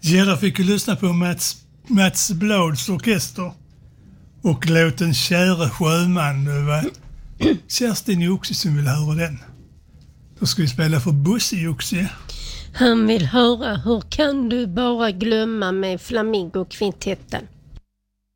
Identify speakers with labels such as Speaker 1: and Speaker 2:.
Speaker 1: Gerda fick ju lyssna på Mats Blads orkester och låten Käre sjöman. Det var Kerstin Joxi som vill höra den. Då ska vi spela för Bosse Joxi.
Speaker 2: Han vill höra Hur kan du bara glömma med Flamingo-kvintetten.